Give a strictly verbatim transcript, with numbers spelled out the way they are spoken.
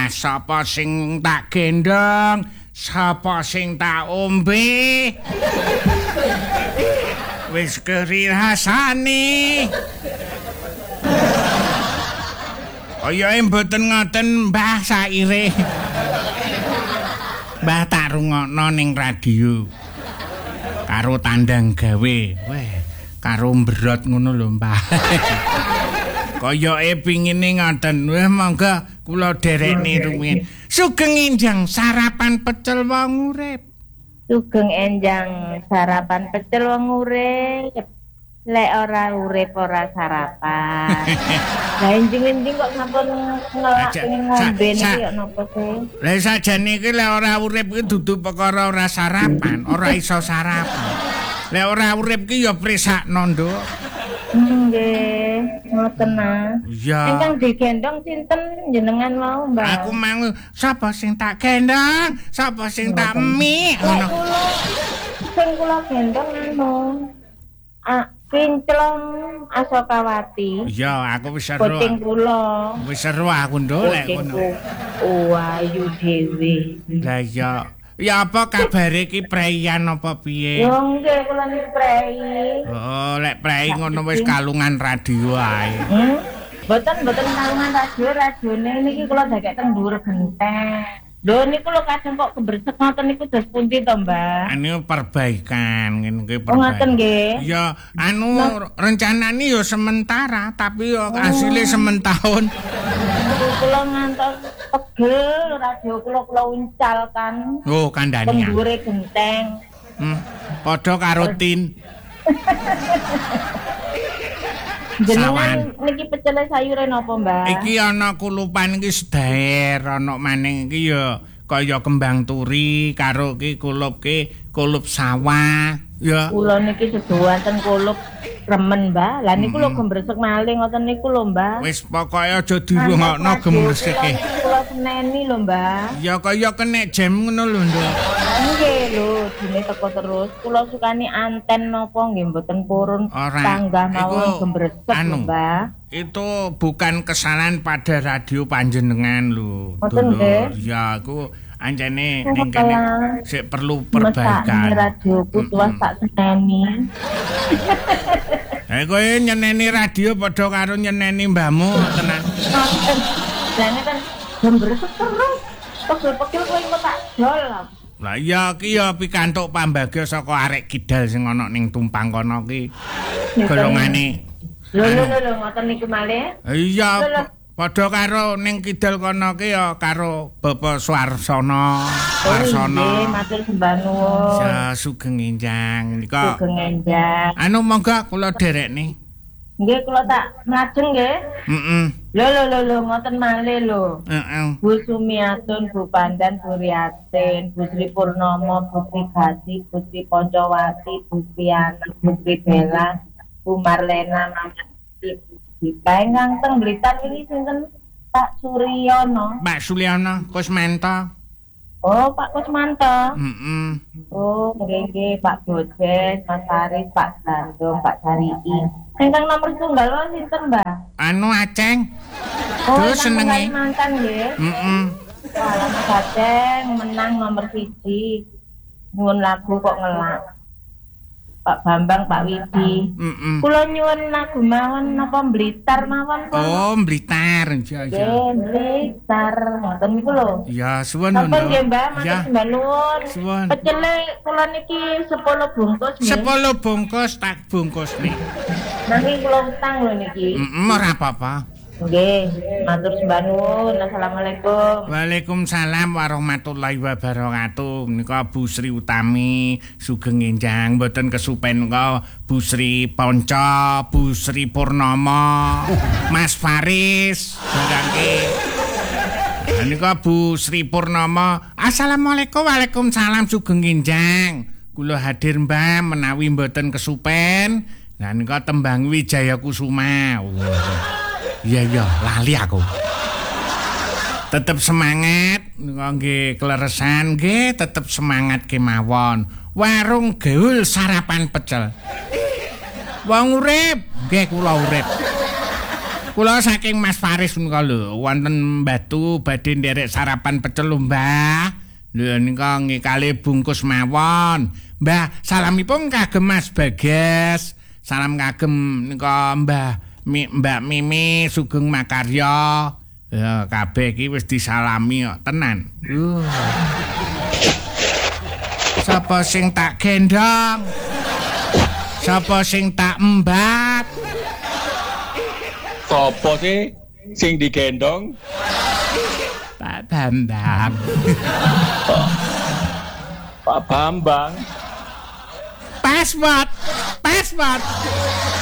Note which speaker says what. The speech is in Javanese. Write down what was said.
Speaker 1: sapa sing tak gendong, sapa sing tak ombe. Wis kerirasane. Kaya mboten ngoten Mbah saire. Mbah tak rungokno ning radio. Karo tandang gawe. Weh, karo mberot ngono lho Mbah. Kayake pingine ngoten. Weh monggo kula derekne rumiyin. Sugeng enjang sarapan pecel wong urip.
Speaker 2: Sugeng enjang sarapan pecel wong urip. Lek ora urip ora sarapan. Lah enjing-enjing kok sampun ngelak pengen ngombe niki kok napa sih?
Speaker 1: Lah sajane iki lek ora urip iki dudu perkara ora sarapan, ora iso sarapan. Lek ora urip ki ya prisakno, Nduk.
Speaker 2: Nggih, ngoten ah.
Speaker 1: Iya.
Speaker 2: Ingkang digendong sinten jenengan mau, Mbak?
Speaker 1: Aku mau sapa sing tak gendong, sapa sing tak mi ngono.
Speaker 2: Sing kula gendong anu. Ah, Kinclong Asokawati.
Speaker 1: Iya, aku wis seru.
Speaker 2: Kucing kula.
Speaker 1: Wis seru aku nduk lek ngono.
Speaker 2: Oh, ayu dhewe.
Speaker 1: Lah iya. Ya apa kabare iki preyan apa piye?
Speaker 2: Yo nggih kula niki prei.
Speaker 1: Oh, lek prei ngono wis kalungan radio ae.
Speaker 2: Hmm? Boten boten kalungan radio, radione niki kula dagek teng dhuwur genteng. Lho niku lho kadang kok kebresek ngoten niku dos pundi to, Mbak?
Speaker 1: Anu perbaikan ngene iki
Speaker 2: Oh, ngoten nggih.
Speaker 1: Ya, anu rencanane ya sementara, tapi ya hasilnya sementahun.
Speaker 2: Kula ngantos pegel radio kula kula uncalkan.
Speaker 1: Oh, kandhani.
Speaker 2: Pendhure genteng.
Speaker 1: Hmm, padha karo tin.
Speaker 2: Jenengan niki pecele sayure napa, Mbak?
Speaker 1: Iki ana kulupan iki sedaer, ana maning iki ya kaya kembang turi karo iki kulup ki kulup sawah. Ya.
Speaker 2: Kula niki sedowanten kulup remen, Mbak. Lah niku lho gembresek malih ngoten niku lho, Mbak.
Speaker 1: Wis pokoke aja dirungokno gembreseke.
Speaker 2: Kula seneni lho, Mbak.
Speaker 1: Ya kaya kenek jam ngono lho, Nduk.
Speaker 2: Nggih lho, dene teko terus. Kula sukani anten napa nggih mboten purun tanggah mawon gembresek lho, Mbak.
Speaker 1: Itu bukan kesalahan pada radio panjenengan lho.
Speaker 2: Dulur.
Speaker 1: Ya aku anjane ning kene sik perlu perbaikan.
Speaker 2: Radio kutuas tak seneni.
Speaker 1: Eh kowe nyeneni radio padha karo nyeneni mbahmu tenan.
Speaker 2: Jane kan gembresek terus. Pegel-pegel kowe kok tak jol.
Speaker 1: Lah iya iki ya pikantuk pambagya saka arek kidal sing ana ning tumpang kono ki. Golongane.
Speaker 2: Lho lho lho ngoten niku malih.
Speaker 1: Iya padha karo ning kidal kono ki ya karo Bapak Suarsono. Warsono.
Speaker 2: Nggih, matur sembah nuwun.
Speaker 1: Ya sugeng enjang nika.
Speaker 2: Sugeng enjang.
Speaker 1: Anu monggo kula derekne.
Speaker 2: Nggih kula tak mlajeng nggih.
Speaker 1: Heeh.
Speaker 2: Lho lho lho lho ngoten malih lho.
Speaker 1: Heeh.
Speaker 2: Bu Sumiatun, Bu Pandan, Bu Riatin, Bu Sri Purnomo, Bu Trigati, Bu Sri Poncowati, Bu Piana, Bu Bella, Bu Marlena, Mama Dita ingkang teng Blitar iki sinten Pak Suryono.
Speaker 1: Pak Suryono Kusmanto.
Speaker 2: Oh, Pak Kusmanto.
Speaker 1: Heeh.
Speaker 2: Oh, nggih nggih Pak Bojes, Mas Haris, Pak Gandong, Pak Sarii. Ingkang nomor tunggal wae sinten, Mbak?
Speaker 1: Anu Aceng.
Speaker 2: Oh,
Speaker 1: Terus senenge.
Speaker 2: mantan nggih.
Speaker 1: Heeh.
Speaker 2: Wah, Mas Aceng menang nomor siji. Nyuwun lagu kok ngelak. Pak Bambang, Pak Widi.
Speaker 1: Heeh.
Speaker 2: Kula nyuwun lagu mawon napa Blitar mawon kok.
Speaker 1: Oh, Blitar. Ya ya.
Speaker 2: Nggih, Blitar. Ngoten niku lho.
Speaker 1: Ya, suwun lho.
Speaker 2: Napa nggih, Mbak? Matur
Speaker 1: Ya.
Speaker 2: sembah nuwun.
Speaker 1: Suwun.
Speaker 2: Pecele kula niki sepuluh bungkus nggih.
Speaker 1: sepuluh bungkus tak bungkus nih.
Speaker 2: Nanging kula utang lho niki.
Speaker 1: Heeh, ora apa-apa.
Speaker 2: Nggih, matur sembah nuwun. Assalamualaikum.
Speaker 1: Waalaikumsalam warahmatullahi wabarakatuh. Nika Bu Sri Utami sugeng enjang mboten kesupen kok Bu Sri Ponco, Bu Sri Purnomo, Mas Faris, barangke. Nika Bu Sri Purnomo. Assalamualaikum. Waalaikumsalam sugeng enjang. Kula hadir Mbah menawi mboten kesupen. Lah nika tembang Wijaya Kusuma. Iya iya, lali aku. Tetep semangat, nggih kleresan nggih, tetep semangat kemawon. Warung Gaul sarapan pecel. Wong urip, nggih kula urip. Kula saking Mas Faris menika lho, wonten Batu badhe nderek sarapan pecel lho, Mbah. Lho nika nggih kalih bungkus mawon. Mbah, salamipun kagem Mas Bagas. Salam kagem nika Mbah Mi, Mbak Mimi Sugeng Makarya. Ya kabeh iki wis disalami kok tenan. Uh. Sapa sing tak gendong? Sapa sing tak embat?
Speaker 3: Sopo sih sing digendong?
Speaker 1: Pak Bambang.
Speaker 3: Pak Bambang.
Speaker 1: Password. Password.